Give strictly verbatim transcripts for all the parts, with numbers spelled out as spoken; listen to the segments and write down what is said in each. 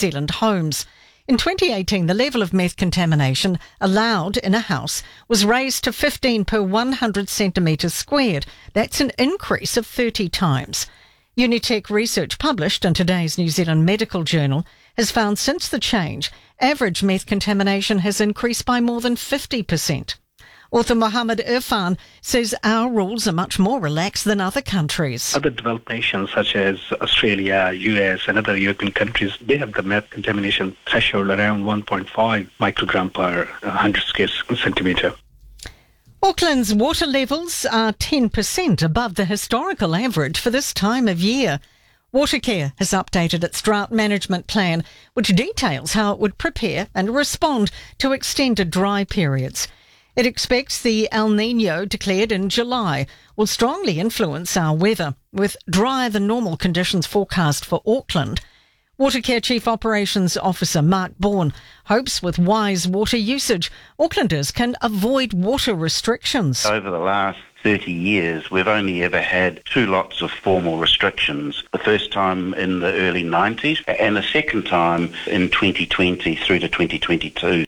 Zealand homes. In twenty eighteen, the level of meth contamination allowed in a house was raised to fifteen per one hundred centimetres squared. That's an increase of thirty times. Unitec research published in today's New Zealand Medical Journal has found since the change, average meth contamination has increased by more than fifty percent. Author Mohammed Irfan says our rules are much more relaxed than other countries. Other developed nations such as Australia, U S and other European countries, they have the meth contamination threshold around one point five microgram per one hundred square centimetre. Auckland's water levels are ten percent above the historical average for this time of year. Watercare has updated its drought management plan, which details how it would prepare and respond to extended dry periods. It expects the El Niño declared in July will strongly influence our weather, with drier than normal conditions forecast for Auckland. Watercare Chief Operations Officer Mark Bourne hopes with wise water usage, Aucklanders can avoid water restrictions. Over the last thirty years, we've only ever had two lots of formal restrictions. The first time in the early nineties and the second time in twenty twenty through to twenty twenty-two.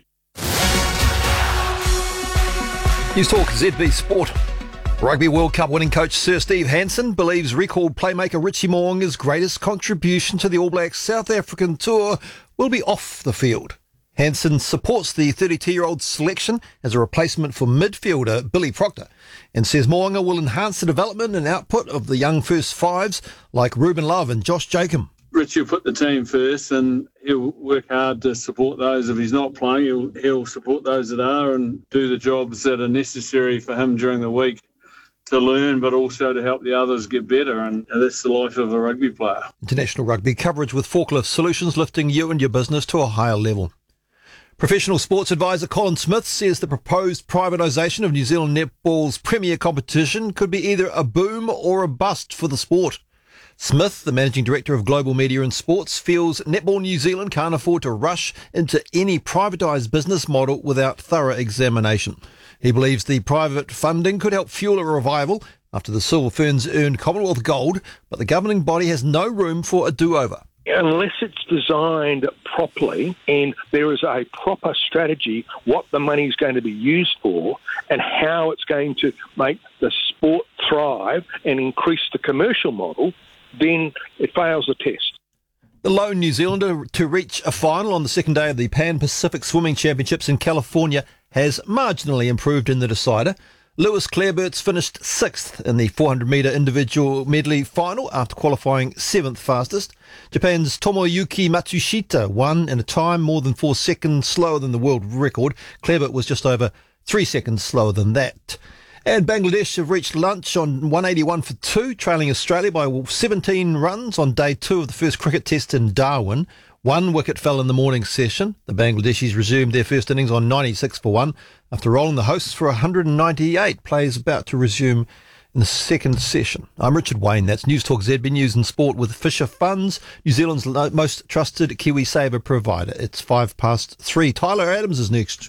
News Talk Z B Sport. Rugby World Cup winning coach Sir Steve Hansen believes recalled playmaker Richie Mo'unga's greatest contribution to the All Blacks South African tour will be off the field. Hansen supports the thirty-two-year-old selection as a replacement for midfielder Billy Proctor and says Mo'unga will enhance the development and output of the young first fives like Ruben Love and Josh Jacob. Richie will put the team first and he'll work hard to support those. If he's not playing, he'll, he'll support those that are and do the jobs that are necessary for him during the week to learn, but also to help the others get better. And that's the life of a rugby player. International rugby coverage with Forklift Solutions, lifting you and your business to a higher level. Professional sports advisor Colin Smith says the proposed privatisation of New Zealand netball's premier competition could be either a boom or a bust for the sport. Smith, the Managing Director of Global Media and Sports, feels Netball New Zealand can't afford to rush into any privatised business model without thorough examination. He believes the private funding could help fuel a revival after the Silver Ferns earned Commonwealth gold, but the governing body has no room for a do-over. Unless it's designed properly and there is a proper strategy what the money is going to be used for and how it's going to make the sport thrive and increase the commercial model, then it fails the test. The lone New Zealander to reach a final on the second day of the Pan-Pacific Swimming Championships in California has marginally improved in the decider. Lewis Clareberts finished sixth in the four hundred metre individual medley final after qualifying seventh fastest. Japan's Tomoyuki Matsushita won in a time more than four seconds slower than the world record. Clarebert was just over three seconds slower than that. And Bangladesh have reached lunch on one eighty-one for two, trailing Australia by seventeen runs on day two of the first cricket test in Darwin. One wicket fell in the morning session. The Bangladeshis resumed their first innings on ninety-six for one after rolling the hosts for one hundred ninety-eight. Play is about to resume in the second session. I'm Richard Wayne. That's News Talk Z B News and Sport with Fisher Funds, New Zealand's most trusted KiwiSaver provider. It's five past three. Tyler Adams is next.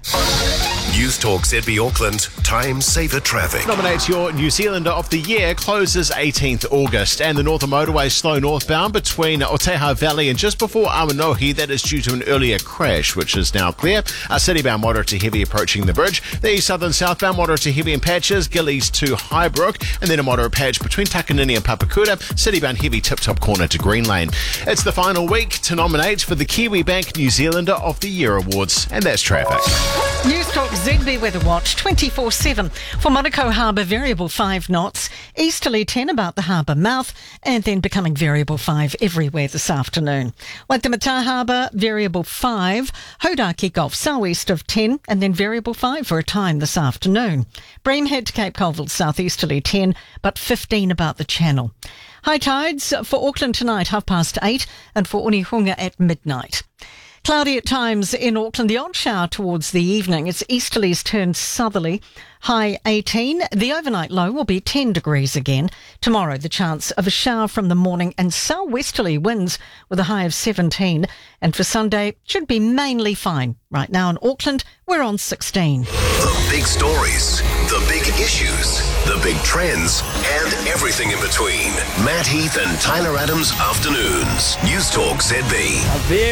News Talk Z B Auckland, Time Saver Traffic. Nominates your New Zealander of the Year closes eighteenth August, and the Northern Motorway slow northbound between Oteha Valley and just before Amanohi. That is due to an earlier crash, which is now clear. A citybound moderate to heavy approaching the bridge. The southern southbound moderate to heavy in patches, Gillies to Highbrook, and then a moderate patch between Takanini and Papakura. Citybound heavy tip-top corner to Green Lane. It's the final week to nominate for the Kiwi Bank New Zealander of the Year awards, and that's traffic. News Talk Z B Weather Watch twenty-four seven. For Monaco Harbour, variable five knots. Easterly ten about the harbour mouth, and then becoming variable five everywhere this afternoon. Waitemata Harbour, variable five. Hodaki Gulf, southeast of ten, and then variable five for a time this afternoon. Bream Head to Cape Colville, southeasterly ten, but fifteen about the channel. High tides for Auckland tonight, half past eight, and for Unihunga at midnight. Cloudy at times in Auckland, the odd shower towards the evening. Its easterlies turned southerly, high eighteen. The overnight low will be ten degrees again. Tomorrow, the chance of a shower from the morning and southwesterly winds with a high of seventeen. And for Sunday, should be mainly fine. Right now in Auckland, we're on sixteen. The big stories, the big issues, the big trends, and everything in between. Matt Heath and Tyler Adams Afternoons. News Talk Z B.